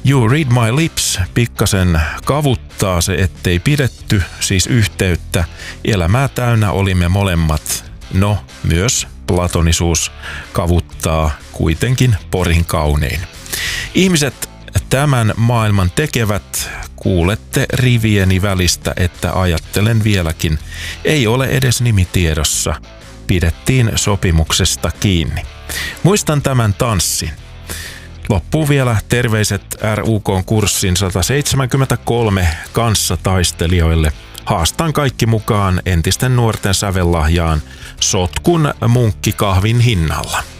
You read my lips pikkasen kavuttaa se, ettei pidetty siis yhteyttä. Elämää täynnä olimme molemmat. No, myös platonisuus kavuttaa kuitenkin Porin kaunein. Ihmiset tämän maailman tekevät, kuulette rivieni välistä, että ajattelen vieläkin. Ei ole edes nimi tiedossa. Pidettiin sopimuksesta kiinni. Muistan tämän tanssin. Loppuu vielä terveiset RUK-kurssin 173 kanssataistelijoille. Haastan kaikki mukaan entisten nuorten sävellahjaan sotkun munkkikahvin hinnalla.